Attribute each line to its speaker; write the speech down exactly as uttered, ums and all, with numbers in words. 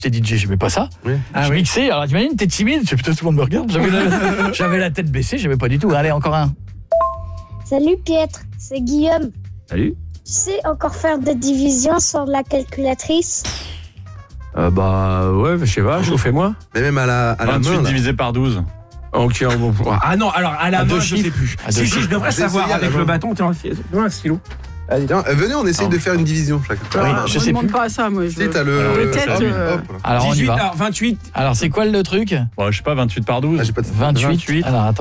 Speaker 1: J'étais D J, j'aimais pas ça.
Speaker 2: Oui.
Speaker 1: Ah, je oui. mixais, alors t'imagines, t'es timide, je putain, tout le monde me regarde. J'avais la, j'avais la tête baissée, j'aimais pas du tout. Allez, encore un.
Speaker 3: Salut Pietre, c'est Guillaume.
Speaker 4: Salut.
Speaker 3: Tu sais encore faire des divisions sur la calculatrice?
Speaker 4: Euh, bah ouais, je sais pas, chauffez-moi.
Speaker 2: Mais même à la, à la
Speaker 5: vingt-huit
Speaker 2: main. Là.
Speaker 5: divisé par douze.
Speaker 4: Ok, bon. Ah non, alors à la
Speaker 1: À
Speaker 4: main,
Speaker 1: deux
Speaker 4: je
Speaker 1: chiffres.
Speaker 4: sais plus.
Speaker 1: À deux
Speaker 4: Si, si,
Speaker 1: chiffres.
Speaker 4: je devrais
Speaker 2: Je vais
Speaker 4: savoir
Speaker 2: essayer à la
Speaker 4: avec le
Speaker 2: main.
Speaker 4: bâton. Tiens, donne un stylo. Allez.
Speaker 2: Tiens, euh, venez, on essaye de faire une division chacun.
Speaker 1: Oui,
Speaker 6: Ah,
Speaker 1: je
Speaker 6: me
Speaker 1: sais
Speaker 6: demande
Speaker 1: plus.
Speaker 6: pas à ça, moi. Je
Speaker 2: Tu sais, t'as le.
Speaker 5: Alors,
Speaker 6: peut-être,
Speaker 2: hop,
Speaker 6: euh,
Speaker 2: hop, là.
Speaker 1: Alors on y
Speaker 4: dix-huit,
Speaker 1: va.
Speaker 4: alors vingt-huit.
Speaker 1: Alors c'est quoi le truc?
Speaker 5: Bon, je sais pas, vingt-huit par douze.
Speaker 2: Ah, j'ai pas de
Speaker 1: vingt-huit. Alors attends.